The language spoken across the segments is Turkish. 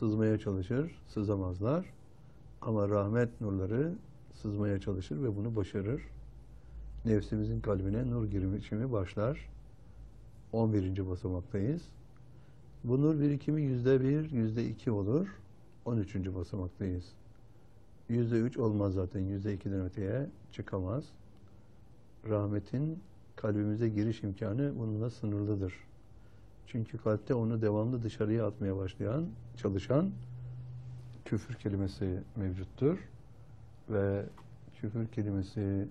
sızmaya çalışır, sızamazlar. Ama rahmet nurları sızmaya çalışır ve bunu başarır. Nefsimizin kalbine nur girişimi başlar. 11. basamaktayız. Bu nur birikimi %1, %2 olur. 13. basamaktayız. %3 olmaz zaten. %2'den öteye çıkamaz. Rahmetin kalbimize giriş imkanı bununla sınırlıdır. Çünkü kalpte onu devamlı dışarıya atmaya çalışan küfür kelimesi mevcuttur. Ve küfür kelimesi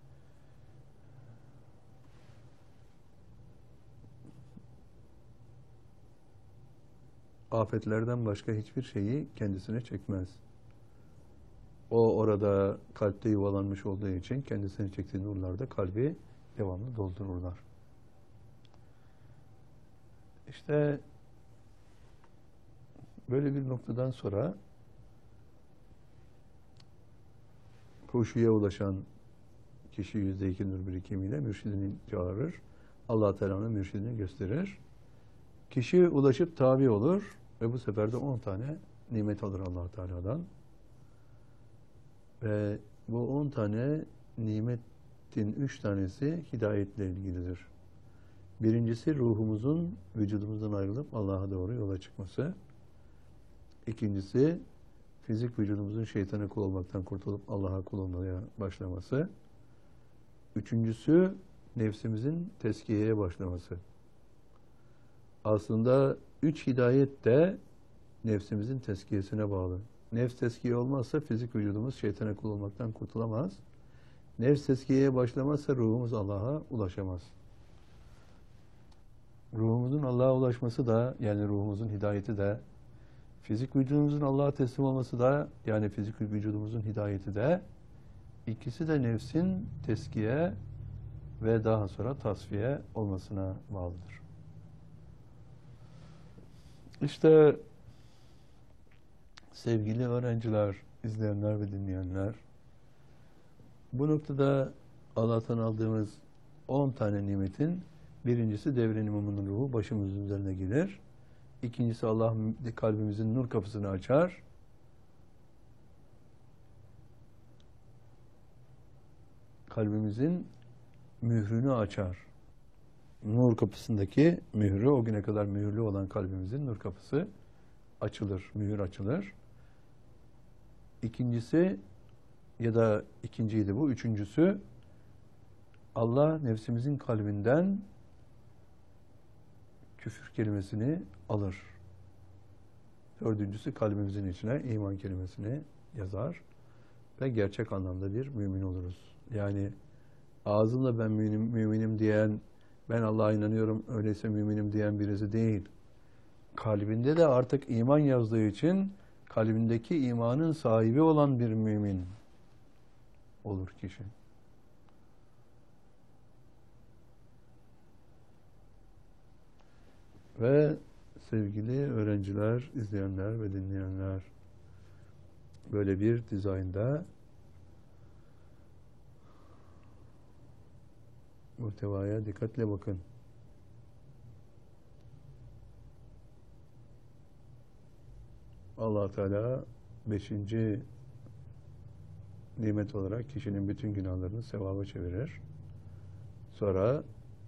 afetlerden başka hiçbir şeyi kendisine çekmez. O orada kalpte yuvalanmış olduğu için kendisine çektiği nurlar da kalbi devamlı doldururlar. İşte böyle bir noktadan sonra huşuya ulaşan kişi %2 nur birikimiyle mürşidini çağırır. Allah Teala'nın mürşidini gösterir. Kişi ulaşıp tabi olur ve bu sefer de 10 tane nimet alır Allah Teala'dan. Ve bu 10 tane nimetin 3 tanesi hidayetle ilgilidir. Birincisi ruhumuzun vücudumuzdan ayrılıp Allah'a doğru yola çıkması. İkincisi fizik vücudumuzun şeytana kul olmaktan kurtulup Allah'a kul olmaya başlaması. Üçüncüsü nefsimizin tezkiyeye başlaması. Aslında 3 hidayet de nefsimizin tezkiyesine bağlı. Nefs tezkiye olmazsa fizik vücudumuz şeytana kul olmaktan kurtulamaz. Nefs tezkiyeye başlamazsa ruhumuz Allah'a ulaşamaz. Ruhumuzun Allah'a ulaşması da, yani ruhumuzun hidayeti de, fizik vücudumuzun Allah'a teslim olması da, yani fizik vücudumuzun hidayeti de, ikisi de nefsin tezkiye ve daha sonra tasfiye olmasına bağlıdır. İşte sevgili öğrenciler, izleyenler ve dinleyenler, bu noktada Allah'tan aldığımız 10 tane nimetin birincisi devre-i imamının ruhu başımızın üzerine gelir. İkincisi Allah kalbimizin nur kapısını açar. Kalbimizin mührünü açar. Nur kapısındaki mührü, o güne kadar mühürlü olan kalbimizin nur kapısı açılır, mühür açılır. İkincisi, ya da ikinciydi bu, üçüncüsü, Allah nefsimizin kalbinden küfür kelimesini alır. Dördüncüsü, kalbimizin içine iman kelimesini yazar ve gerçek anlamda bir mümin oluruz. Yani ağzımla ben müminim diyen, ben Allah'a inanıyorum öyleyse müminim diyen birisi değil. Kalbinde de artık iman yazdığı için kalbindeki imanın sahibi olan bir mümin olur kişi. Ve sevgili öğrenciler, izleyenler ve dinleyenler, böyle bir dizaynda muhtevaya dikkatle bakın. Allah Teala 5. nimet olarak kişinin bütün günahlarını sevaba çevirir. Sonra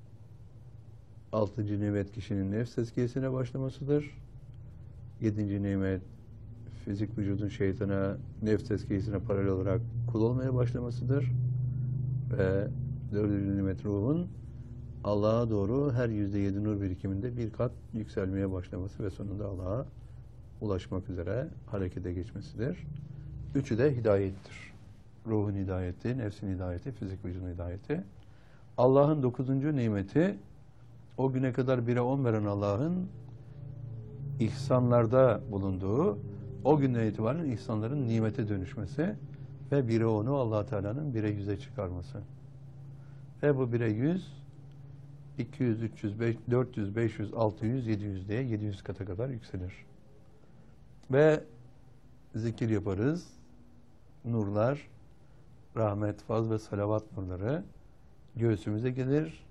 6. nimet kişinin nefs tezkiyesine başlamasıdır. 7. nimet fizik vücudun şeytana, nefs tezkiyesine paralel olarak kul olmaya başlamasıdır. Ve 4. nimet ruhun Allah'a doğru her %7 nur birikiminde bir kat yükselmeye başlaması ve sonunda Allah'a ulaşmak üzere harekete geçmesidir. Üçü de hidayettir. Ruhun hidayeti, nefsin hidayeti, fizik vücudun hidayeti. Allah'ın 9. nimeti, o güne kadar 1'e 10 veren Allah'ın ihsanlarda bulunduğu, o günden itibaren ihsanların nimete dönüşmesi ve 1'e 10'u Allah Teala'nın 1'e 100'e çıkarması. Ve bu 1'e 100, 200, 300, 400, 500, 600, 700 diye 700 kata kadar yükselir. Ve zikir yaparız. Nurlar, rahmet, faz ve salavat nurları göğsümüze gelir.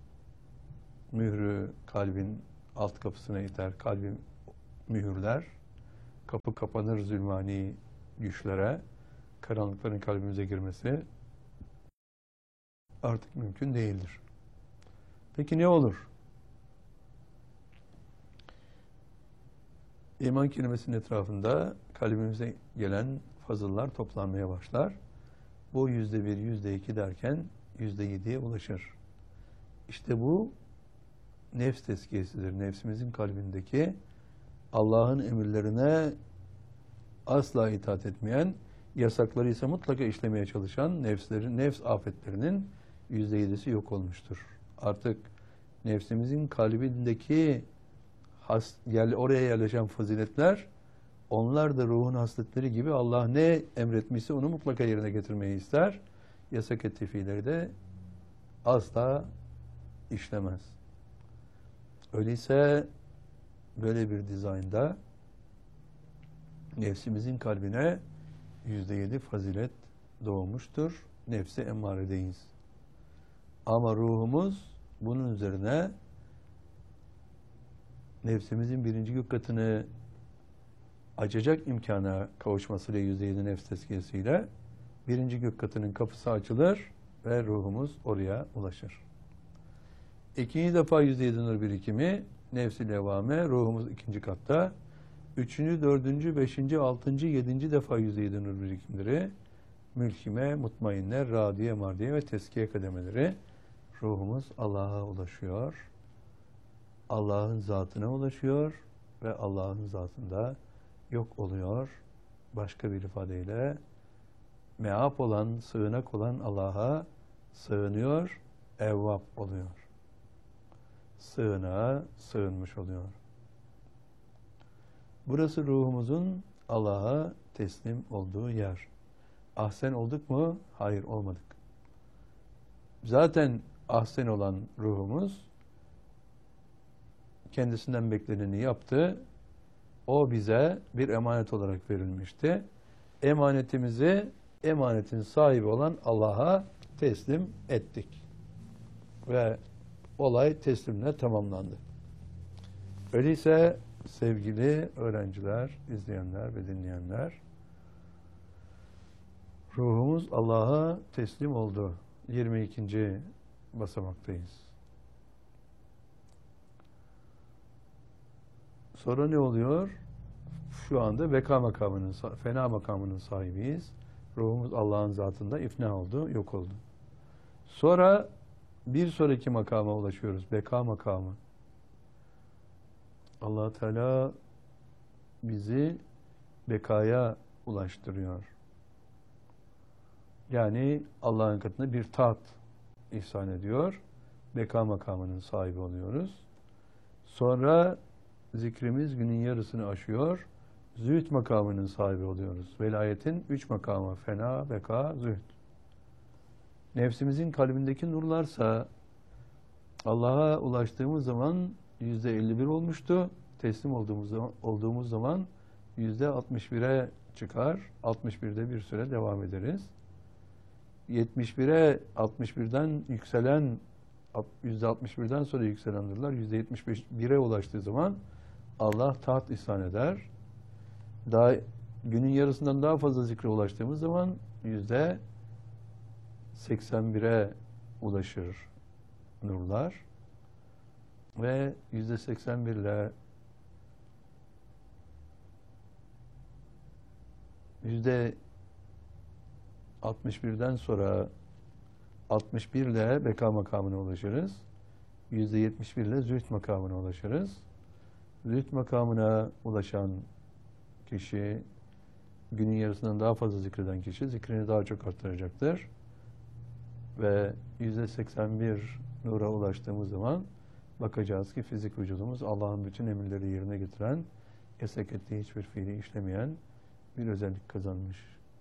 Mührü kalbin alt kapısına iter, kalbin mühürler. kapı kapanır zulmani güçlere, karanlıkların kalbimize girmesi artık mümkün değildir. Peki ne olur? İman kelimesinin etrafında kalbimize gelen fazıllar toplanmaya başlar. Bu %1, %2 derken %7'ye ulaşır. İşte bu nefs tezkiyesidir. Nefsimizin kalbindeki Allah'ın emirlerine asla itaat etmeyen, yasakları ise mutlaka işlemeye çalışan nefs afetlerinin %7'si yok olmuştur. Artık nefsimizin kalbindeki oraya yerleşen faziletler, onlar da ruhun hasletleri gibi Allah ne emretmişse onu mutlaka yerine getirmeyi ister. Yasak ettiği fiilleri de asla işlemez. Öyleyse böyle bir dizaynda nefsimizin kalbine %7 fazilet doğmuştur. Nefsi emmaredeyiz. Ama ruhumuz bunun üzerine nefsimizin birinci gök katını açacak imkana kavuşmasıyla %7 nefs tezkiyesiyle birinci gök katının kapısı açılır ve ruhumuz oraya ulaşır. İkinci defa %7 nur birikimi nefs-i levvame, ruhumuz ikinci katta. Üçüncü, dördüncü, beşinci, altıncı, yedinci defa %7 nur birikimleri mülkime, mutmainne, radiye, mardiye ve teskiye kademeleri. Ruhumuz Allah'a ulaşıyor. Allah'ın zatına ulaşıyor ve Allah'ın zatında yok oluyor. Başka bir ifadeyle meap olan, sığınak olan Allah'a sığınıyor, evvap oluyor. Sığınağa sığınmış oluyor. Burası ruhumuzun Allah'a teslim olduğu yer. Ahsen olduk mu? Hayır, olmadık. Zaten ahsen olan ruhumuz kendisinden bekleneni yaptı. O bize bir emanet olarak verilmişti. Emanetimizi emanetin sahibi olan Allah'a teslim ettik. Ve olay teslimle tamamlandı. Öyleyse sevgili öğrenciler, izleyenler ve dinleyenler, ruhumuz Allah'a teslim oldu. 22. basamaktayız. Sonra ne oluyor? Şu anda beka makamının, fena makamının sahibiyiz. Ruhumuz Allah'ın zatında ifna oldu, yok oldu. Sonra bir sonraki makama ulaşıyoruz. Beka makamı. Allah Teala bizi bekaya ulaştırıyor. Yani Allah'ın katında bir taht ihsan ediyor. Beka makamının sahibi oluyoruz. Sonra zikrimiz günün yarısını aşıyor. Zühd makamının sahibi oluyoruz. Velayetin 3 makamı: fena, beka, zühd. Nefsimizin kalbindeki nurlarsa Allah'a ulaştığımız zaman %51 olmuştu. Teslim olduğumuz zaman %61'e çıkar. 61'de bir süre devam ederiz. 71'e 61'den yükselen, %61'den sonra yükselen nurlar %71'e ulaştığı zaman Allah taht ihsan eder. Daha günün yarısından daha fazla zikre ulaştığımız zaman %81'e ulaşır nurlar ve %81 ile %61'den sonra 61 ile beka makamına ulaşırız. %71 ile zühd makamına ulaşırız. Zühd makamına ulaşan kişi, günün yarısından daha fazla zikreden kişi zikrini daha çok arttıracaktır. Ve %81 nura ulaştığımız zaman bakacağız ki fizik vücudumuz Allah'ın bütün emirleri yerine getiren, yasak ettiği hiçbir fiili işlemeyen bir özellik kazanmış.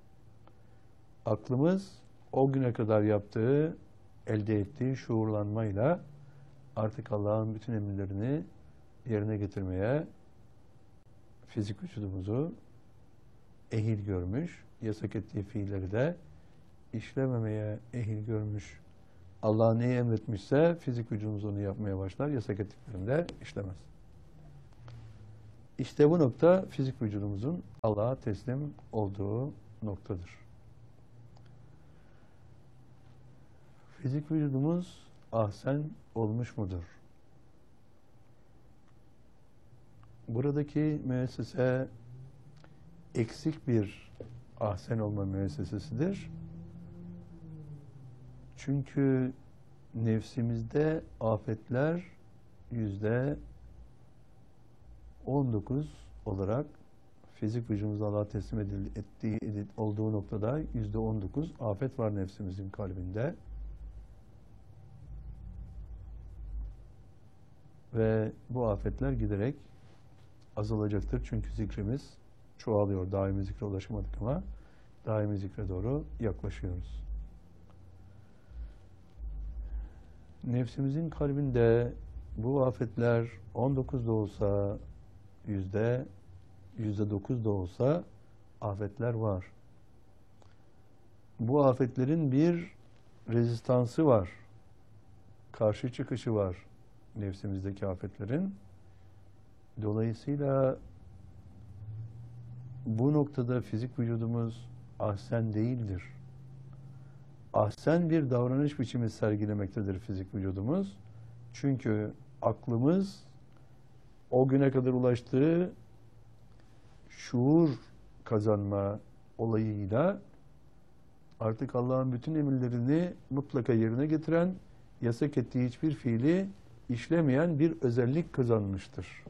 Aklımız o güne kadar yaptığı, elde ettiği şuurlanmayla artık Allah'ın bütün emirlerini yerine getirmeye fizik vücudumuzu ehil görmüş, yasak ettiği fiilleri de işlememeye ehil görmüş. Allah neyi emretmişse fizik vücudumuz onu yapmaya başlar, yasak ettiklerini de işlemez. İşte bu nokta fizik vücudumuzun Allah'a teslim olduğu noktadır. Fizik vücudumuz ahsen olmuş mudur? Buradaki müessese eksik bir ahsen olma müessesesidir. Çünkü nefsimizde afetler %19 olarak fizik vücudumuza Allah'a teslim olduğu noktada %19 afet var nefsimizin kalbinde. Ve bu afetler giderek azalacaktır. Çünkü zikrimiz çoğalıyor. Daimi zikre ulaşamadık ama daimi zikre doğru yaklaşıyoruz. Nefsimizin kalbinde bu afetler 19 da olsa, %9 da olsa afetler var. Bu afetlerin bir rezistansı var. Karşı çıkışı var nefsimizdeki afetlerin. Dolayısıyla bu noktada fizik vücudumuz ahsen değildir. Ahsen bir davranış biçimi sergilemektedir fizik vücudumuz. Çünkü aklımız o güne kadar ulaştığı şuur kazanma olayıyla artık Allah'ın bütün emirlerini mutlaka yerine getiren, yasak ettiği hiçbir fiili işlemeyen bir özellik kazanmıştır.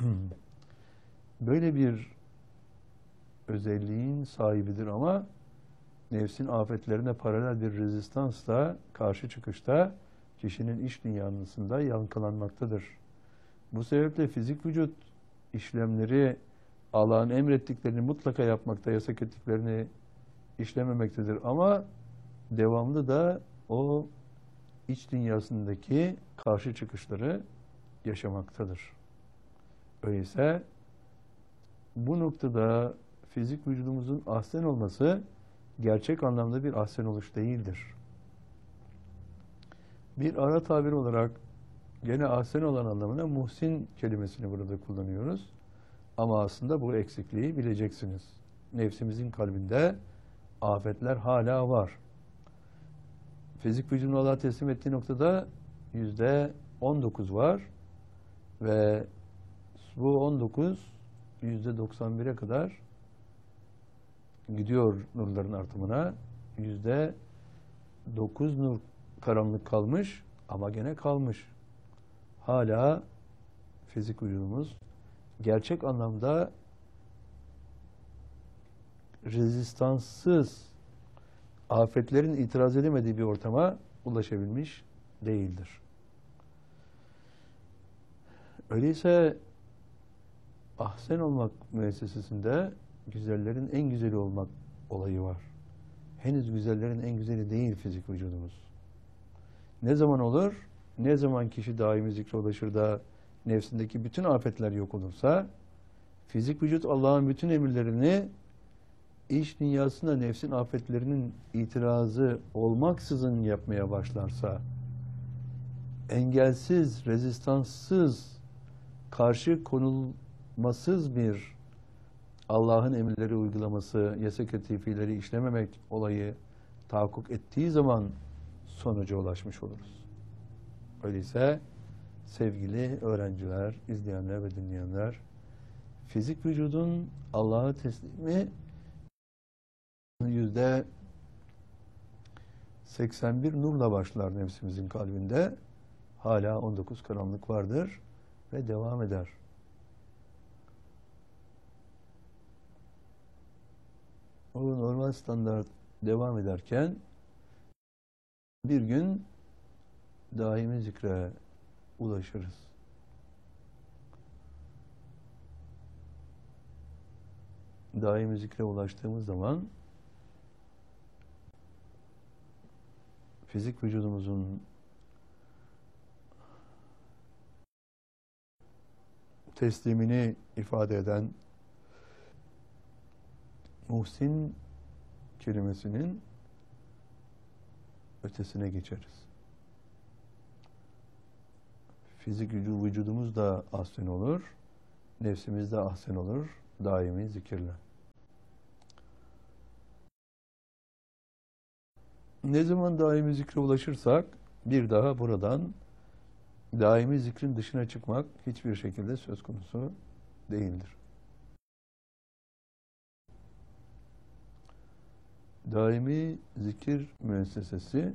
Böyle bir özelliğin sahibidir ama nefsin afetlerine paralel bir rezistansla, karşı çıkışta kişinin iç dünyasında yankılanmaktadır. Bu sebeple fizik vücut işlemleri Allah'ın emrettiklerini mutlaka yapmakta, yasak ettiklerini işlememektedir ama devamlı da o iç dünyasındaki karşı çıkışları yaşamaktadır. Öyleyse bu noktada fizik vücudumuzun ahsen olması gerçek anlamda bir ahsen oluş değildir. Bir ara tabir olarak gene ahsen olan anlamına muhsin kelimesini burada kullanıyoruz. Ama aslında bu eksikliği bileceksiniz. Nefsimizin kalbinde afetler hala var. Fizik vücudunu Allah'a teslim ettiği noktada %19 var ve bu 19 %91'e kadar gidiyor nurların artımına. %9 nur karanlık kalmış ama gene kalmış. Hala fizik vücudumuz gerçek anlamda rezistanssız, afetlerin itiraz edemediği bir ortama ulaşabilmiş değildir. Öyleyse ahsen olmak müessesesinde güzellerin en güzeli olmak olayı var. Henüz güzellerin en güzeli değil fizik vücudumuz. Ne zaman olur? Ne zaman kişi daimi zikre ulaşır da nefsindeki bütün afetler yok olursa, fizik vücut Allah'ın bütün emirlerini iç dünyasında nefsin afetlerinin itirazı olmaksızın yapmaya başlarsa, engelsiz, rezistanssız, karşı konulmasız bir Allah'ın emirleri uygulaması, yasak ettiği fiilleri işlememek olayı tahakkuk ettiği zaman sonuca ulaşmış oluruz. Öyleyse sevgili öğrenciler, izleyenler ve dinleyenler, fizik vücudun Allah'a teslimi %81 nurla başlar nefsimizin kalbinde. Hala 19 karanlık vardır ve devam eder. O normal standart devam ederken bir gün daimi zikre ulaşırız. Daimi zikre ulaştığımız zaman fizik vücudumuzun teslimini ifade eden muhsin kelimesinin ötesine geçeriz. Fizik vücudumuz da ahsen olur. nefsimiz de ahsen olur daimi zikirle. Ne zaman daimi zikre ulaşırsak bir daha buradan daimi zikrin dışına çıkmak hiçbir şekilde söz konusu değildir. Daimi zikir müessesesi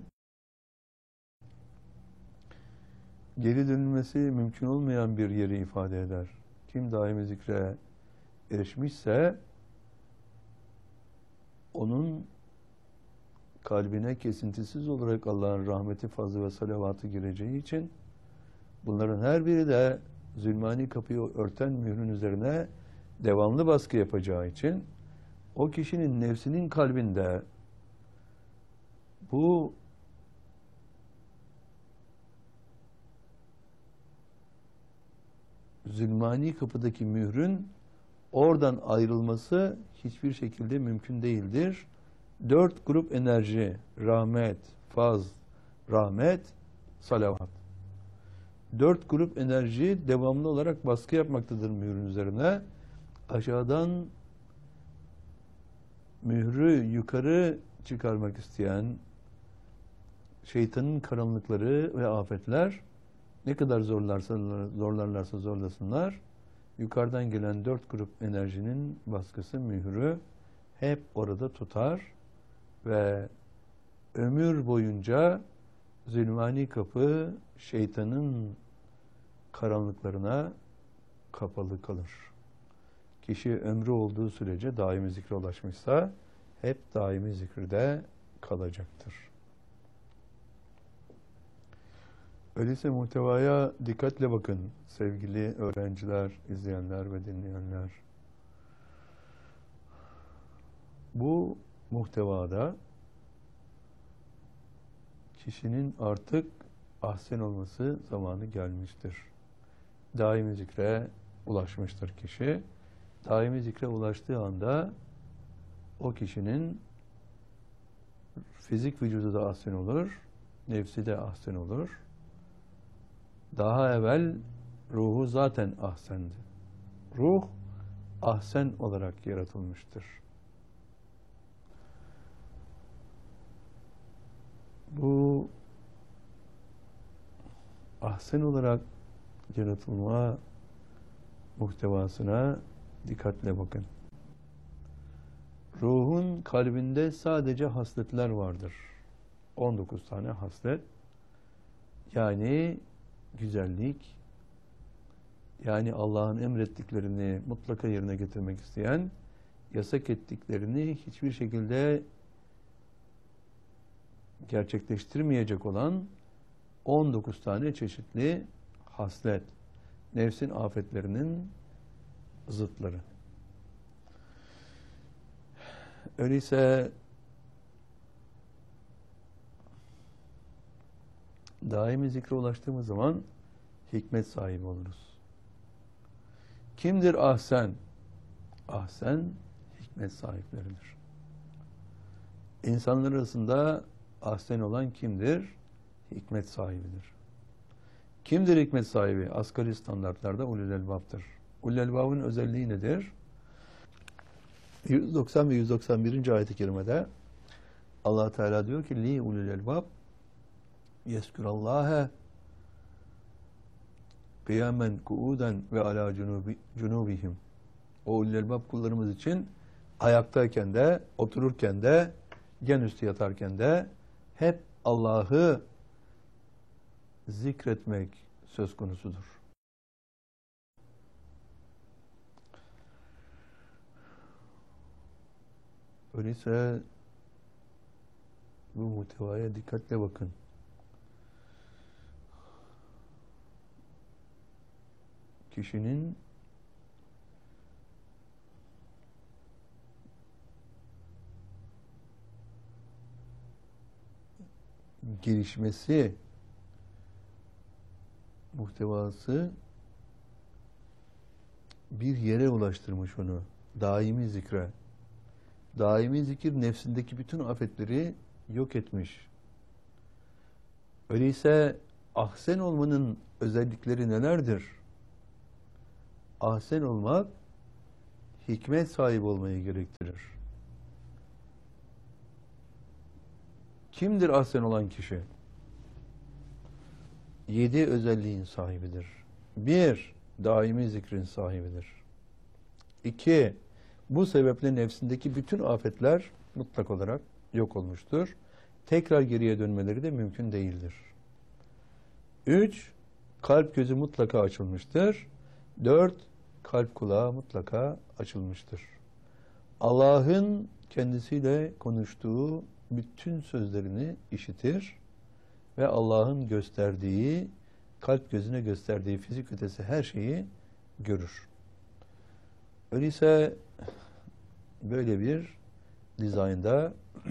geri dönülmesi mümkün olmayan bir yeri ifade eder. Kim daimi zikre erişmişse onun kalbine kesintisiz olarak Allah'ın rahmeti, fazlı ve salavatı gireceği için bunların her biri de zulmani kapıyı örten mührün üzerine devamlı baskı yapacağı için o kişinin nefsinin kalbinde bu zulmani kapıdaki mührün oradan ayrılması hiçbir şekilde mümkün değildir. 4 grup enerji, rahmet, faz, rahmet, salavat. 4 grup enerji devamlı olarak baskı yapmaktadır mührün üzerine. Aşağıdan mührü yukarı çıkarmak isteyen şeytanın karanlıkları ve afetler ne kadar zorlarlarsa zorlasınlar, yukarıdan gelen 4 grup enerjinin baskısı mührü hep orada tutar ve ömür boyunca zulmani kapı şeytanın karanlıklarına kapalı kalır. Kişi ömrü olduğu sürece daimi zikre ulaşmışsa hep daimi zikirde kalacaktır. Öyleyse muhtevaya dikkatle bakın sevgili öğrenciler, izleyenler ve dinleyenler. Bu muhtevada kişinin artık ahsen olması zamanı gelmiştir. Daimi zikre ulaşmıştır kişi. Daimi zikre ulaştığı anda o kişinin fizik vücudu da ahsen olur, nefsi de ahsen olur. Daha evvel ruhu zaten ahsendi. Ruh ahsen olarak yaratılmıştır. Bu ahsen olarak yaratılma muhtevasına dikkatle bakın. Ruhun kalbinde sadece hasletler vardır. 19 tane haslet. Yani güzellik, yani Allah'ın emrettiklerini mutlaka yerine getirmek isteyen, yasak ettiklerini hiçbir şekilde gerçekleştirmeyecek olan 19 tane çeşitli haslet, nefsin afetlerinin zıtları. Öyleyse daimi zikre ulaştığımız zaman hikmet sahibi oluruz. Kimdir ahsen? Ahsen hikmet sahipleridir. İnsanlar arasında ahsen olan kimdir? Hikmet sahibidir. Kimdir hikmet sahibi? Asgari standartlarda ulul elbaptır. Ulul elbabın özelliği nedir? 190 ve 191. ayet-i kerimede Allah Teala diyor ki li ulul elbab yezkurallâhe kıyamen kuuden ve ala cunubihim. O ulul elbab kullarımız için ayaktayken de, otururken de, gen üstü yatarken de hep Allah'ı zikretmek söz konusudur. Öyleyse bu muhtevaya dikkatle bakın. Kişinin gelişmesi muhtevası bir yere ulaştırmış onu. Daimi zikre. Daimi zikir nefsindeki bütün afetleri yok etmiş. Öyleyse ahsen olmanın özellikleri nelerdir? ahsen olmak hikmet sahibi olmayı gerektirir. Kimdir ahsen olan kişi? 7 özelliğin sahibidir. 1. Daimi zikrin sahibidir. 2. Bu sebeple nefsindeki bütün afetler mutlak olarak yok olmuştur. Tekrar geriye dönmeleri de mümkün değildir. 3. Kalp gözü mutlaka açılmıştır. 4. Kalp kulağı mutlaka açılmıştır. Allah'ın kendisiyle konuştuğu bütün sözlerini işitir ve Allah'ın gösterdiği, kalp gözüne gösterdiği fizik ötesi her şeyi görür. Öyleyse böyle bir dizaynda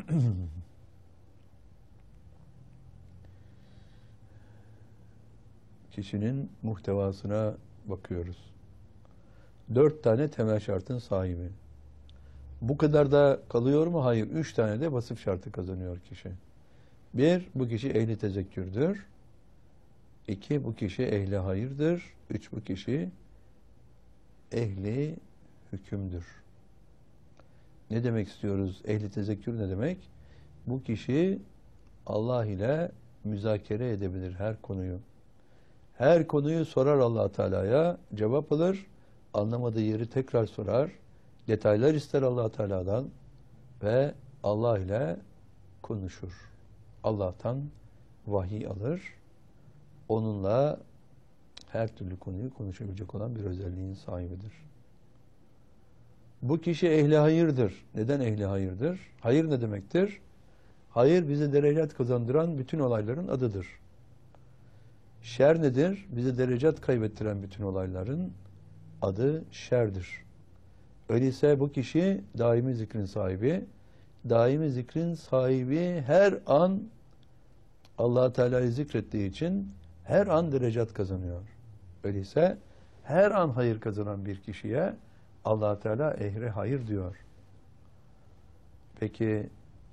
kişinin muhtevasına bakıyoruz. 4 tane temel şartın sahibi. Bu kadar da kalıyor mu? Hayır. 3 tane de vasıf şartı kazanıyor kişi. 1. Bu kişi ehli tezekkürdür. 2. Bu kişi ehli hayırdır. 3. Bu kişi ehli hükümdür. Ne demek istiyoruz? Ehli tezekkür ne demek? Bu kişi Allah ile müzakere edebilir her konuyu. Her konuyu sorar Allah Teala'ya, cevap alır, anlamadığı yeri tekrar sorar, detaylar ister Allah Teala'dan ve Allah ile konuşur. Allah'tan vahiy alır, onunla her türlü konuyu konuşabilecek olan bir özelliğin sahibidir. Bu kişi ehli hayırdır. Neden ehli hayırdır? Hayır ne demektir? Hayır bize derecat kazandıran bütün olayların adıdır. Şer nedir? Bize derecat kaybettiren bütün olayların adı şerdir. Öyleyse bu kişi daimi zikrin sahibi. Daimi zikrin sahibi her an Allah Teala'yı zikrettiği için her an derecat kazanıyor. Öyleyse her an hayır kazanan bir kişiye Allah Teala ehli hayır diyor. Peki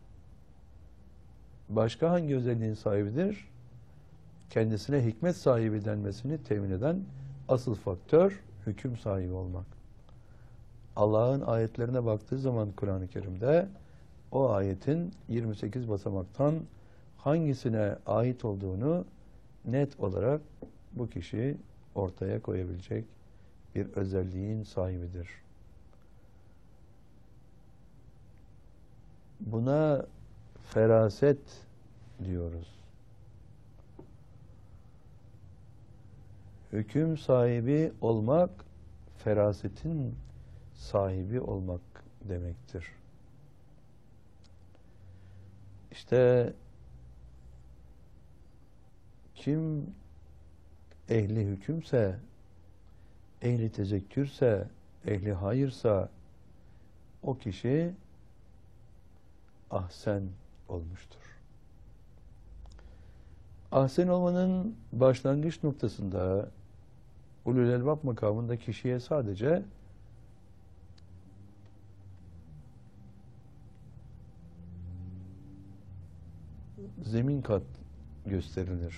başka hangi özelliğin sahibidir? Kendisine hikmet sahibi denmesini temin eden asıl faktör hüküm sahibi olmak. Allah'ın ayetlerine baktığı zaman Kur'an-ı Kerim'de o ayetin 28 basamaktan hangisine ait olduğunu net olarak bu kişi ortaya koyabilecek bir özelliğin sahibidir. Buna feraset diyoruz. Hüküm sahibi olmak, ferasetin sahibi olmak demektir. İşte kim ehli hükümse, ehli tezekkürse, ehli hayırsa o kişi ahsen olmuştur. Ahsen olmanın başlangıç noktasında ulul elbab makamında kişiye sadece zemin kat gösterilir.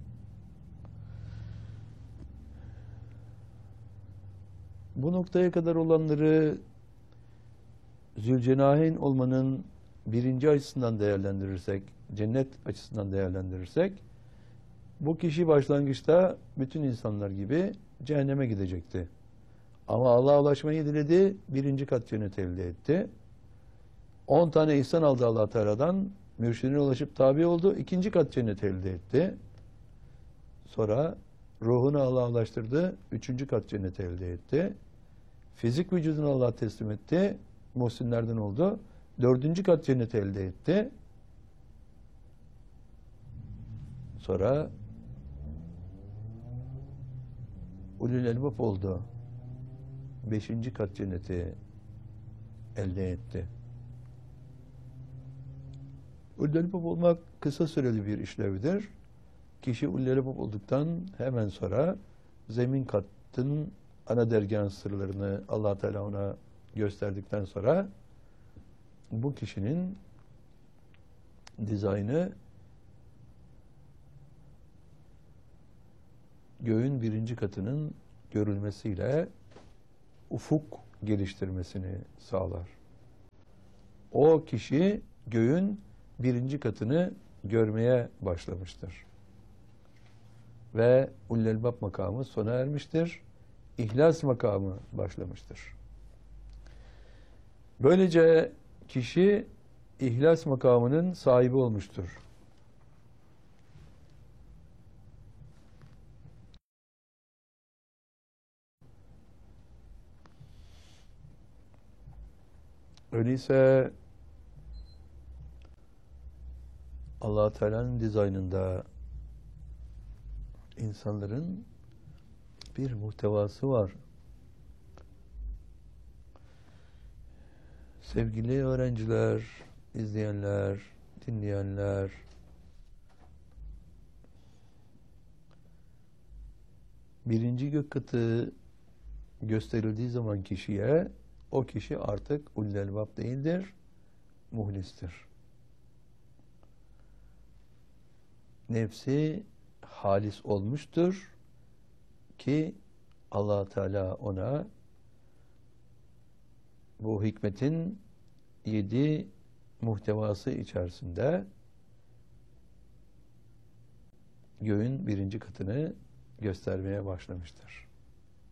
Bu noktaya kadar olanları Zülcenaheyn olmanın birinci açısından değerlendirirsek, cennet açısından değerlendirirsek, bu kişi başlangıçta bütün insanlar gibi cehenneme gidecekti. Ama Allah'a ulaşmayı diledi, birinci kat cennet elde etti. 10 tane ihsan aldı Allah Teala'dan, mürşidine ulaşıp tabi oldu, ikinci kat cennet elde etti. Sonra ruhunu Allah'a ulaştırdı, üçüncü kat cennet elde etti. Fizik vücudunu Allah'a teslim etti, muhsinlerden oldu. Dördüncü kat cennet elde etti. Sonra ulul elbab oldu. Beşinci kat cenneti elde etti. Ulul elbab olmak kısa süreli bir işlevdir. Kişi ulul elbab olduktan hemen sonra zemin katın ana dergahın sırlarını Allah Teala ona gösterdikten sonra bu kişinin dizaynı göğün birinci katının görülmesiyle ufuk geliştirmesini sağlar. O kişi göğün birinci katını görmeye başlamıştır. Ve Ulul-Albab makamı sona ermiştir. İhlas makamı başlamıştır. Böylece kişi ihlas makamının sahibi olmuştur. Öyleyse Allah Teala'nın dizaynında insanların bir muhtevası var. Sevgili öğrenciler, izleyenler, dinleyenler, birinci gök katı gösterildiği zaman kişiye, o kişi artık Ulul-Albab değildir, muhlistir. Nefsi halis olmuştur ki Allah Teala ona bu hikmetin 7 muhtevası içerisinde göğün birinci katını göstermeye başlamıştır.